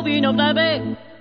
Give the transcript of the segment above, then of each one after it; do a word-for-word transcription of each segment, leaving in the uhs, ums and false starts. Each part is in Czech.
víno v nebi.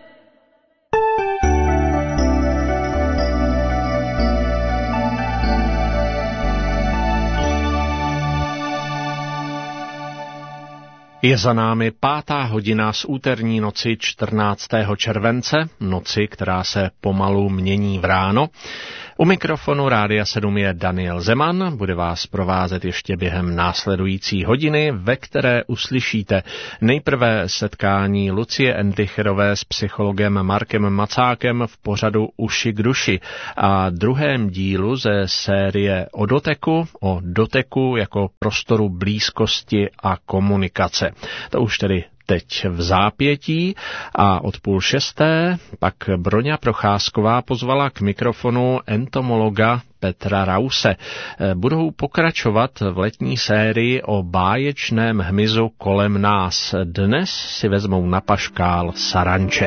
Je za námi pátá hodina z úterní noci čtrnáctého července, noci, která se pomalu mění v ráno. U mikrofonu Rádia sedm je Daniel Zeman, bude vás provázet ještě během následující hodiny, ve které uslyšíte nejprve setkání Lucie Endlicherové s psychologem Markem Macákem v pořadu Uši k duši a druhém dílu ze série o doteku, o doteku jako prostoru blízkosti a komunikace. To už tedy teď v zápětí a od půl šesté pak Broňa Procházková pozvala k mikrofonu entomologa Petra Rause. Budou pokračovat v letní sérii o báječném hmyzu kolem nás. Dnes si vezmou na paškál saranče.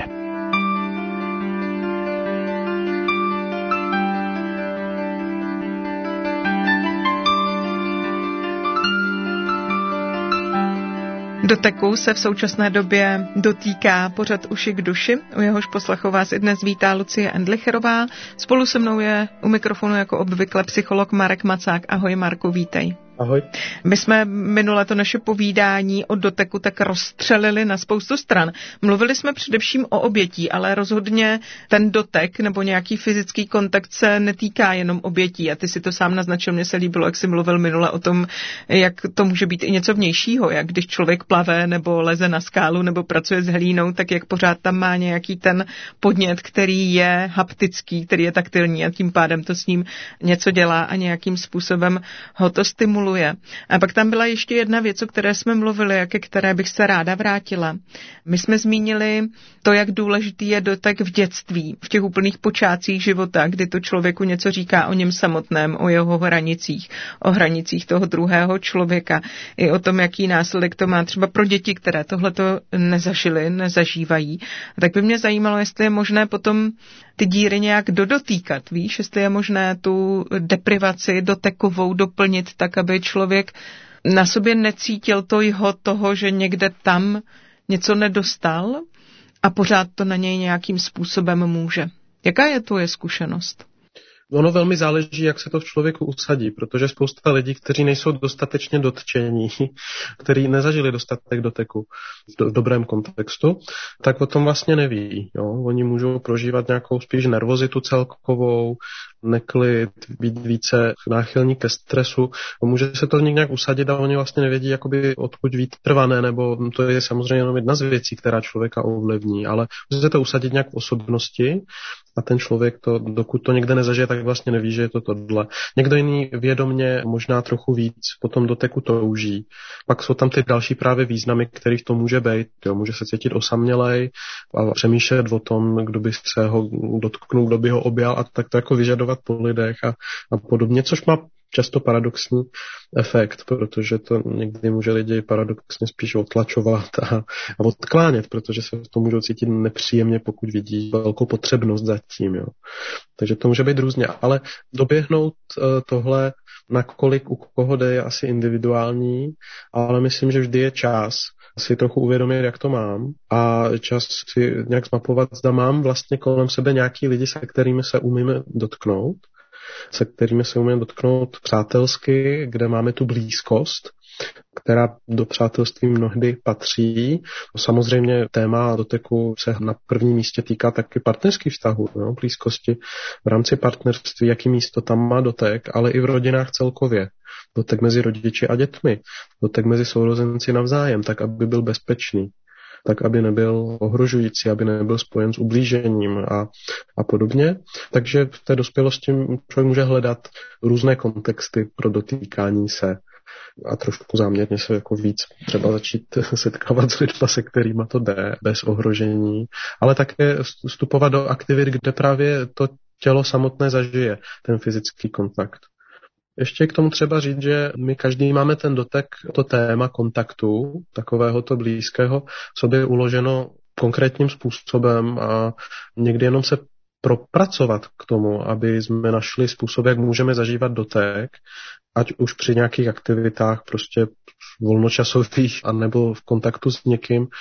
Doteku se v současné době dotýká pořad Uši k duši. U jehož poslechu vás i dnes vítá Lucie Endlicherová. Spolu se mnou je u mikrofonu jako obvykle psycholog Marek Macák. Ahoj Marku, vítej. Ahoj. My jsme minule to naše povídání o doteku tak rozstřelili na spoustu stran. Mluvili jsme především o obětí, ale rozhodně ten dotek nebo nějaký fyzický kontakt se netýká jenom obětí. A ty si to sám naznačil, mně se líbilo, jak jsi mluvil minule o tom, jak to může být i něco vnějšího, jak když člověk plave nebo leze na skálu nebo pracuje s hlínou, tak jak pořád tam má nějaký ten podnět, který je haptický, který je taktilní a tím pádem to s ním něco dělá a nějakým způsobem ho to stimuluje. A pak tam byla ještě jedna věc, o které jsme mluvili a ke které bych se ráda vrátila. My jsme zmínili to, jak důležitý je dotek v dětství, v těch úplných počátcích života, kdy to člověku něco říká o něm samotném, o jeho hranicích, o hranicích toho druhého člověka, i o tom, jaký následek to má třeba pro děti, které tohleto nezažily, nezažívají. A tak by mě zajímalo, jestli je možné potom ty díry nějak dodotýkat, víš, jestli je možné tu deprivaci dotekovou doplnit tak, aby člověk na sobě necítil to jeho toho, že někde tam něco nedostal a pořád to na něj nějakým způsobem může. Jaká je tvoje zkušenost? Ono velmi záleží, jak se to v člověku usadí, protože spousta lidí, kteří nejsou dostatečně dotčení, kteří nezažili dostatek doteku v dobrém kontextu, tak o tom vlastně neví. Jo? Oni můžou prožívat nějakou spíš nervozitu celkovou, neklid, být více náchylní ke stresu. Může se to nějak usadit a oni vlastně nevědí, jakoby odkud vít trvané, nebo to je samozřejmě jenom jedna z věcí, která člověka ovlivní, ale může se to usadit nějak v osobnosti a ten člověk to, dokud to někde nezažije, tak vlastně neví, že je to tohle. Někdo jiný vědomě možná trochu víc potom doteku touží. Pak jsou tam ty další právě významy, který v tom může být. Jo, může se cítit osamělej a přemýšlet o tom, kdo by se ho dotknul, kdo by ho objal a tak to jako vyžadovat po lidech a, a podobně, což má často paradoxní efekt, protože to někdy může lidi paradoxně spíš otlačovat a, a odklánět, protože se v tom můžou cítit nepříjemně, pokud vidí velkou potřebnost zatím. Jo. Takže to může být různě, ale doběhnout uh, tohle, nakolik u koho jde, je asi individuální, ale myslím, že vždy je čas si trochu uvědomit, jak to mám a čas si nějak zmapovat, zda mám vlastně kolem sebe nějaký lidi, se kterými se umíme dotknout, se kterými se umíme dotknout přátelsky, kde máme tu blízkost, která do přátelství mnohdy patří. Samozřejmě téma doteku se na prvním místě týká taky partnerských vztahů, no, blízkosti v rámci partnerství, jaký místo tam má dotek, ale i v rodinách celkově. Dotek mezi rodiči a dětmi, dotek mezi sourozenci navzájem, tak aby byl bezpečný, tak aby nebyl ohrožující, aby nebyl spojen s ublížením a, a podobně. Takže v té dospělosti člověk může hledat různé kontexty pro dotýkání se a trošku záměrně se jako víc třeba začít setkávat s lidmi, se kterýma to jde, bez ohrožení, ale také vstupovat do aktivit, kde právě to tělo samotné zažije, ten fyzický kontakt. Ještě k tomu třeba říct, že my každý máme ten dotek, to téma kontaktu, takového to blízkého, sobě uloženo konkrétním způsobem a někdy jenom se propracovat k tomu, aby jsme našli způsob, jak můžeme zažívat dotek, ať už při nějakých aktivitách prostě volnočasových anebo v kontaktu s někým,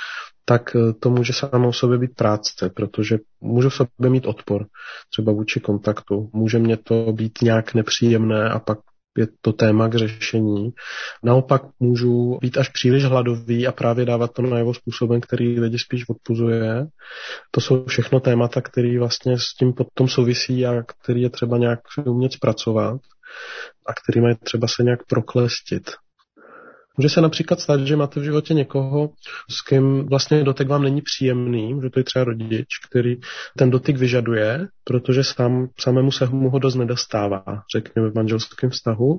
tak to může samo o sobě být práce, protože můžu v sobě mít odpor, třeba vůči kontaktu. Může mě to být nějak nepříjemné a pak je to téma k řešení. Naopak můžu být až příliš hladový a právě dávat to najevo způsobem, který lidi spíš odpuzuje. To jsou všechno témata, které vlastně s tím potom souvisí a který je třeba nějak umět zpracovat a kterými je třeba se nějak proklestit. Může se například stát, že máte v životě někoho, s kým vlastně dotek vám není příjemný, že to je třeba rodič, který ten dotyk vyžaduje, protože sám, samému se mu ho dost nedostává, řekněme v manželském vztahu.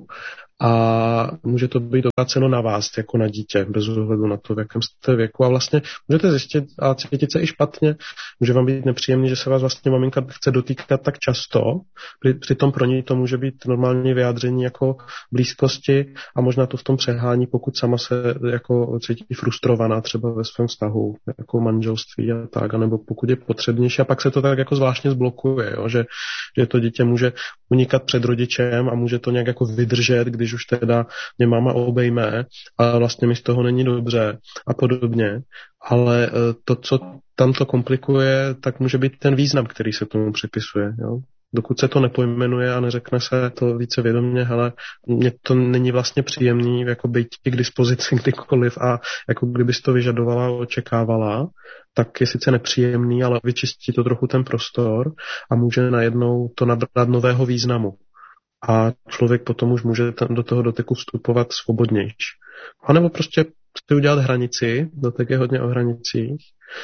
A může to být obráceno na vás, jako na dítě, bez ohledu na to, v jakém jste věku. A vlastně můžete zjistit a cítit se i špatně, může vám být nepříjemný, že se vás vlastně maminka chce dotýkat tak často. Přitom pro ní to může být normální vyjádření jako blízkosti a možná to v tom přehání, pokud sama se jako cítí frustrovaná třeba ve svém vztahu, jako manželství a tak, anebo pokud je potřebnější a pak se to tak jako zvláštně zblokuje, jo? Že, že to dítě může unikat před rodičem a může to nějak jako vydržet, když už teda mě máma obejme a vlastně mi z toho není dobře a podobně. Ale to, co tam to komplikuje, tak může být ten význam, který se tomu připisuje. Jo? Dokud se to nepojmenuje a neřekne se to více vědomě, hele, mně to není vlastně příjemný jako být k dispozici kdykoliv a jako kdybys to vyžadovala, očekávala, tak je sice nepříjemný, ale vyčistí to trochu ten prostor a může najednou to nabrat nového významu. A člověk potom už může do toho doteku vstupovat svobodnější. A nebo prostě si udělat hranici, dotek je hodně o hranicích,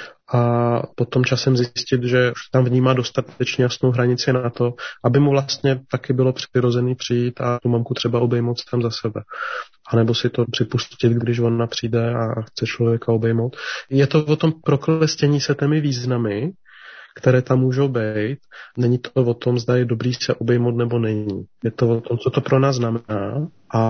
a potom časem zjistit, že už tam vnímá dostatečně jasnou hranici na to, aby mu vlastně taky bylo přirozený přijít a tu mamku třeba obejmout tam za sebe. A nebo si to připustit, když ona přijde a chce člověka obejmout. Je to o tom proklestění se těmi významy, které tam můžou být. Není to o tom, zda je dobrý se obejmout nebo není. Je to o tom, co to pro nás znamená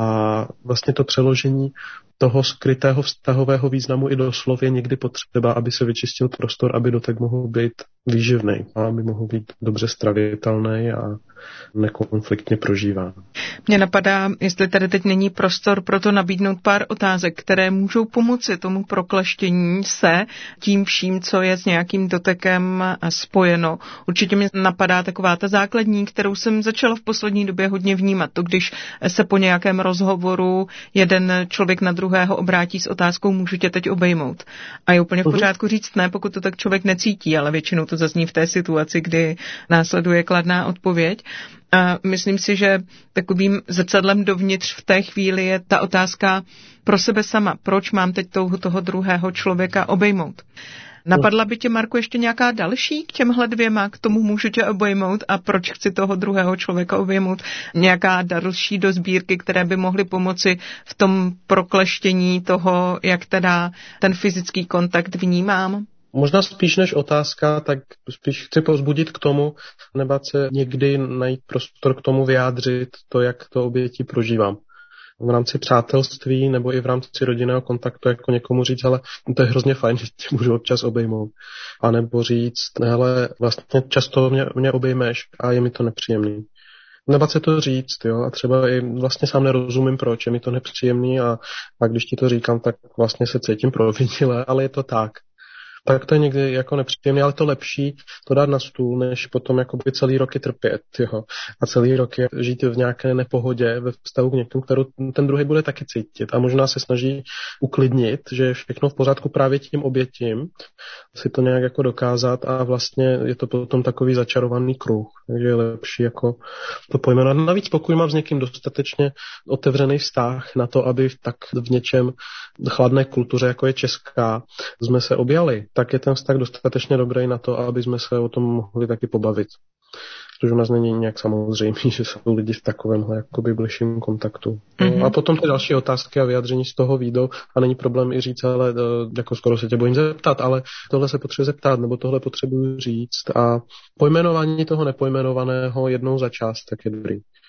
a vlastně to přeložení toho skrytého vztahového významu i do slov je někdy potřeba, aby se vyčistil prostor, aby dotek mohl být výživný a aby mohl být dobře stravitelný a nekonfliktně prožíván. Mně napadá, jestli tady teď není prostor pro to nabídnout pár otázek, které můžou pomoci tomu prokleštění se tím vším, co je s nějakým dotekem spojeno. Určitě mě napadá taková ta základní, kterou jsem začala v poslední době hodně vnímat. To, když se po nějakém rozhovoru jeden člověk na druhého obrátí s otázkou, můžu tě teď obejmout. A je úplně v pořádku říct ne, pokud to tak člověk necítí, ale většinou to zazní v té situaci, kdy následuje kladná odpověď. A myslím si, že takovým zrcadlem dovnitř v té chvíli je ta otázka pro sebe sama. Proč mám teď touhu toho druhého člověka obejmout? Napadla by tě, Marku, ještě nějaká další k těmhle dvěma, k tomu můžu tě obejmout a proč chci toho druhého člověka obejmout? Nějaká další do sbírky, které by mohly pomoci v tom prokleštění toho, jak teda ten fyzický kontakt vnímám? Možná spíš než otázka, tak spíš chci povzbudit k tomu, nebát se někdy najít prostor k tomu vyjádřit to, jak to obětí prožívám. V rámci přátelství nebo i v rámci rodinného kontaktu jako někomu říct, ale to je hrozně fajn, že tě můžu občas obejmout. A nebo říct, hele, vlastně často mě, mě obejmeš a je mi to nepříjemný. Nebát se to říct, jo, a třeba i vlastně sám nerozumím, proč je mi to nepříjemný a, a když ti to říkám, tak vlastně se cítím provinile, ale je to tak. Tak to je někdy jako nepříjemné, ale to lepší to dát na stůl, než potom jakoby celý roky trpět, jo. A celý rok je žít v nějaké nepohodě ve vztahu k někomu, kterou ten druhý bude taky cítit. A možná se snaží uklidnit, že je všechno v pořádku právě tím obětím, si to nějak jako dokázat a vlastně je to potom takový začarovaný kruh. Takže je lepší jako to pojmenovat. Navíc pokud mám s někým dostatečně otevřený vztah na to, aby tak v něčem chladné kultuře, jako je česká, jsme se objali, tak je ten vztah dostatečně dobrý na to, aby jsme se o tom mohli taky pobavit. Protože u nás není nějak samozřejmé, že jsou lidi v takovémhle jakoby bližším kontaktu. Mm-hmm. No, a potom ty další otázky a vyjádření z toho výjdou a není problém i říct, ale jako skoro se tě bojím zeptat, ale tohle se potřebuje zeptat, nebo tohle potřebuji říct a pojmenování toho nepojmenovaného jednou za čas tak je dobrý.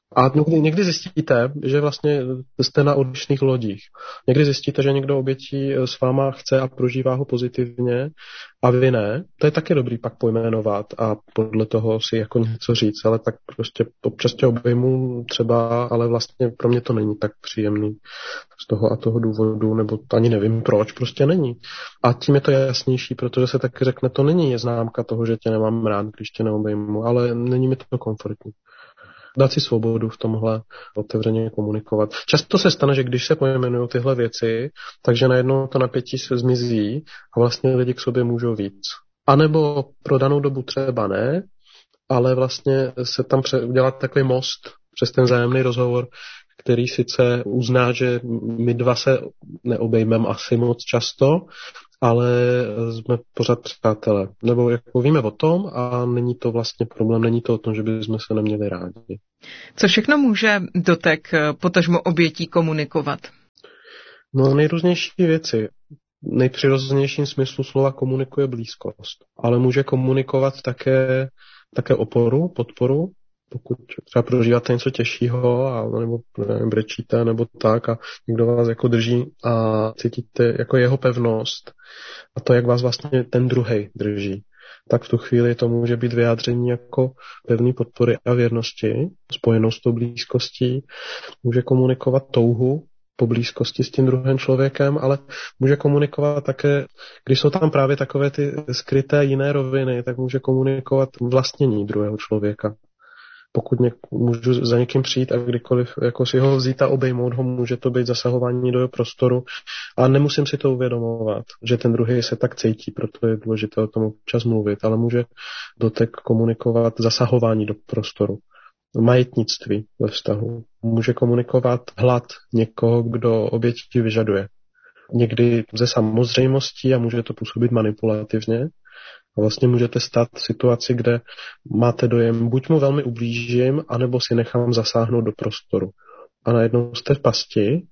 A někdy, někdy zjistíte, že vlastně jste na odlišných lodích. Někdy zjistíte, že někdo obětí s váma chce a prožívá ho pozitivně a vy ne. To je taky dobrý pak pojmenovat a podle toho si jako něco říct, ale tak prostě občas tě obejmu třeba, ale vlastně pro mě to není tak příjemný z toho a toho důvodu, nebo ani nevím proč, prostě není. A tím je to jasnější, protože se taky řekne, to není známka toho, že tě nemám rád, když tě neobejmu, ale není mi to komfortní. Dát si svobodu v tomhle, otevřeně komunikovat. Často se stane, že když se pojmenují tyhle věci, takže najednou to napětí se zmizí a vlastně lidi k sobě můžou víc. A nebo pro danou dobu třeba ne, ale vlastně se tam udělat takový most přes ten vzájemný rozhovor, který sice uzná, že my dva se neobejmeme asi moc často, ale jsme pořád přátelé. Nebo jako víme o tom a není to vlastně problém, není to o tom, že bychom se neměli rádi. Co všechno může dotek potažmo obětí komunikovat? No nejrůznější věci. Nejpřirozenějším smyslu slova komunikuje blízkost, ale může komunikovat také, také oporu, podporu, pokud třeba prožíváte něco těžšího a, nebo nevím, brečíte nebo tak a někdo vás jako drží a cítíte jako jeho pevnost a to, jak vás vlastně ten druhej drží, tak v tu chvíli to může být vyjádření jako pevné podpory a věrnosti, spojenou s tou blízkostí, může komunikovat touhu po blízkosti s tím druhým člověkem, ale může komunikovat také, když jsou tam právě takové ty skryté jiné roviny, tak může komunikovat vlastnění druhého člověka. Pokud něk, můžu za někým přijít a kdykoliv jako si ho vzít a obejmout ho, může to být zasahování do jeho prostoru a nemusím si to uvědomovat, že ten druhý se tak cítí, proto je důležité o tom občas mluvit, ale může dotek komunikovat zasahování do prostoru, majetnictví ve vztahu. Může komunikovat hlad někoho, kdo oběti vyžaduje. Někdy ze samozřejmostí a může to působit manipulativně. A vlastně můžete stát v situaci, kde máte dojem, buď mu velmi ublížím, anebo si nechám zasáhnout do prostoru. A najednou jste v pasti,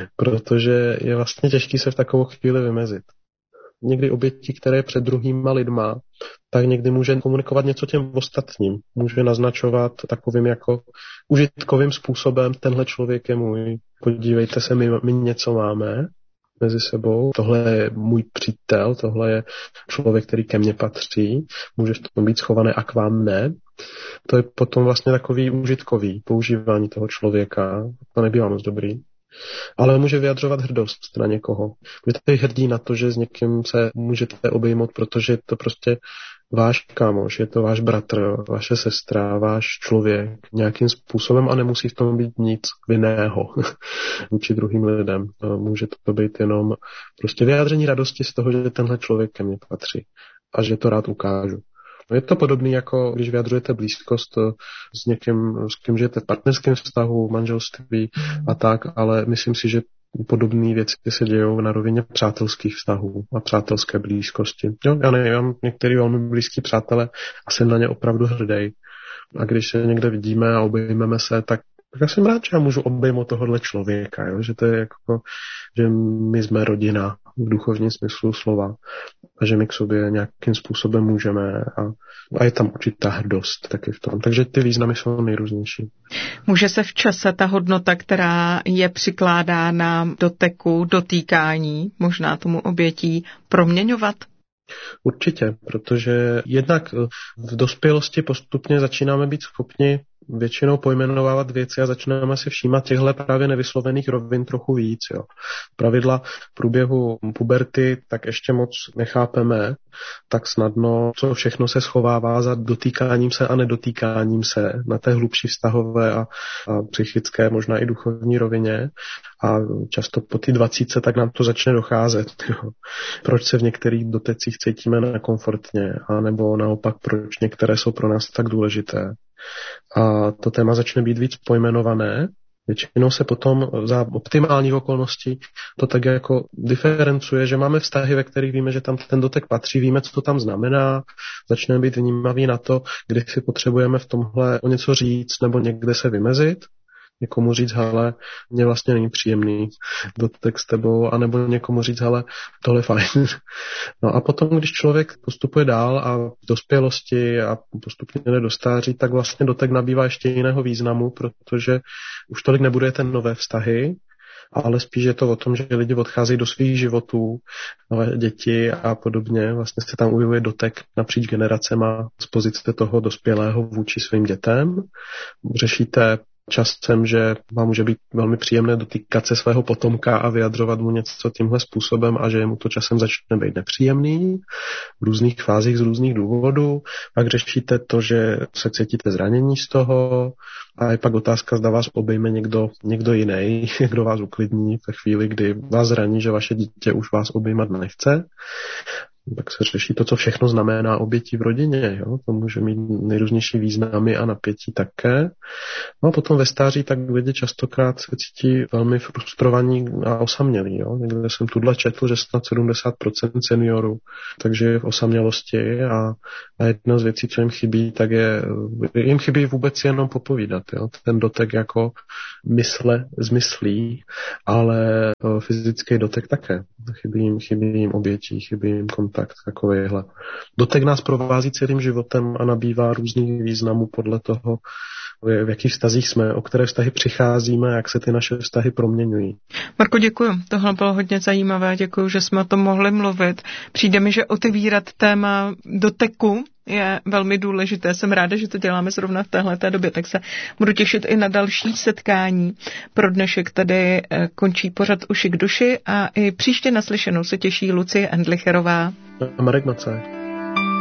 protože je vlastně těžký se v takovou chvíli vymezit. Někdy oběti, které je před druhýma lidma, tak někdy může komunikovat něco těm ostatním. Může naznačovat takovým jako užitkovým způsobem, tenhle člověk je můj, podívejte se, my, my něco máme mezi sebou. Tohle je můj přítel, tohle je člověk, který ke mně patří, může v tom být schované a k vám ne. To je potom vlastně takový užitkový používání toho člověka. To nebývá moc dobrý. Ale může vyjadřovat hrdost na někoho. Budete hrdí na to, že s někým se můžete obejmout, protože je to prostě váš kámoš, je to váš bratr, vaše sestra, váš člověk nějakým způsobem a nemusí v tom být nic vinného vůči druhým lidem. Může to být jenom prostě vyjádření radosti z toho, že tenhle člověk ke mně patří a že to rád ukážu. Je to podobné, jako když vyjadřujete blízkost s někým, s kým žijete v partnerském vztahu, manželství a tak, ale myslím si, že podobné věci se dějou na rovině přátelských vztahů a přátelské blízkosti. Jo, já nevím, mám některý velmi blízký přátelé a jsem na ně opravdu hrdý. A když se někde vidíme a obejmeme se, tak tak já jsem rád, že já můžu obejmout tohohle člověka, jo? Že to je jako, že my jsme rodina v duchovním smyslu slova a že my k sobě nějakým způsobem můžeme a, a je tam určitá hrdost taky v tom. Takže ty významy jsou nejrůznější. Může se v čase ta hodnota, která je přikládána doteku, dotýkání, možná tomu obětí, proměňovat? Určitě, protože jednak v dospělosti postupně začínáme být schopni většinou pojmenovávat věci a začínáme si všímat těchto právě nevyslovených rovin trochu víc. Jo. Pravidla v průběhu puberty tak ještě moc nechápeme tak snadno, co všechno se schovává za dotýkáním se a nedotýkáním se na té hlubší vztahové a, a psychické, možná i duchovní rovině. A často po té dvacítce tak nám to začne docházet. Jo. Proč se v některých dotecích cítíme nekomfortně, anebo naopak proč některé jsou pro nás tak důležité. A to téma začne být víc pojmenované. Většinou se potom za optimální okolnosti to tak jako diferencuje, že máme vztahy, ve kterých víme, že tam ten dotek patří, víme, co to tam znamená, začneme být vnímaví na to, kdy si potřebujeme v tomhle o něco říct nebo někde se vymezit. Někomu říct, hele, mě vlastně není příjemný dotek s tebou, anebo někomu říct, hele, tohle je fajn. No a potom, když člověk postupuje dál a v dospělosti a postupně jde do stáří, tak vlastně dotek nabývá ještě jiného významu, protože už tolik nebuduje ten nové vztahy, ale spíš je to o tom, že lidi odcházejí do svých životů, děti a podobně. Vlastně se tam objevuje dotek napříč generacema z pozice toho dospělého vůči svým dětem. Řešíte časem, že vám může být velmi příjemné dotýkat se svého potomka a vyjadřovat mu něco tímhle způsobem a že mu to časem začne být nepříjemný v různých fázích z různých důvodů. Pak řešíte to, že se cítíte zranění z toho a je pak otázka, zda vás obejme někdo, někdo jiný, kdo vás uklidní ve chvíli, kdy vás zraní, že vaše dítě už vás obejmat nechce. Tak se řeší to, co všechno znamená obětí v rodině. Jo? To může mít nejrůznější významy a napětí také. No a potom ve stáří tak lidi častokrát se cítí velmi frustrovaní a osamělí. Jo? Někde jsem tuhle četl, že snad sedmdesát procent seniorů, takže je v osamělosti a, a jedna z věcí, co jim chybí, tak je, jim chybí vůbec jenom popovídat. Jo? Ten dotek jako mysle zmyslí, ale fyzický dotek také. Chybí jim, chybí jim obětí, chybí jim kontakt. Tak takovýhle. Dotek nás provází celým životem a nabývá různých významů podle toho, v jakých vztazích jsme, o které vztahy přicházíme a jak se ty naše vztahy proměňují. Marko, děkuji. Tohle bylo hodně zajímavé. Děkuji, že jsme o tom mohli mluvit. Přijde mi, že otevírat téma doteku je velmi důležité. Jsem ráda, že to děláme zrovna v téhleté době, tak se budu těšit i na další setkání. Pro dnešek tady končí pořad Uši k duši a i příště naslyšenou se těší Lucie Endlicherová A Marek Macák.